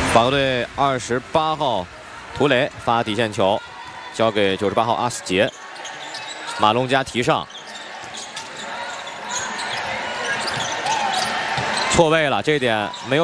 法国队28号图雷发底线球，交给98号阿斯杰，马龙加提上，错位了，这一点没有。